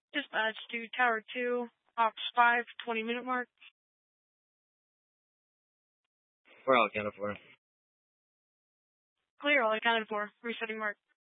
Dispatch to Tower 2, Ops 5, 20-minute mark. We're all accounted for. Clear, all accounted for. Resetting mark.